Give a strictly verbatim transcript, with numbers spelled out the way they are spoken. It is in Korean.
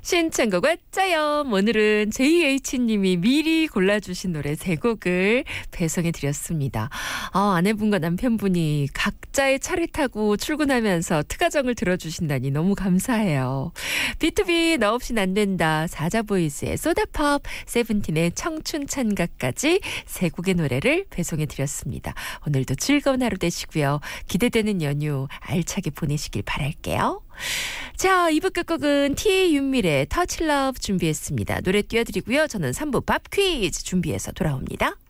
신청곡 왔자요. 오늘은 제이에이치님이 미리 골라주신 노래 세 곡을 배송해드렸습니다. 아, 아내분과 남편분이 각자의 차를 타고 출근하면서 특가정을 들어주신다니 너무 감사해요. 비투비 너 없인 안 된다. 사자보이스의 소다팝, 세븐틴의 청춘찬가까지 세 곡의 노래를 배송해드렸습니다. 오늘도 즐거운 하루 되시고요. 기대되는 연휴 알차게 보내시길 바랄게요. 자, 이 부 끝곡은 티에이 윤밀의 터치 러브 준비했습니다. 노래 띄워드리고요. 저는 삼 부 밥 퀴즈 준비해서 돌아옵니다.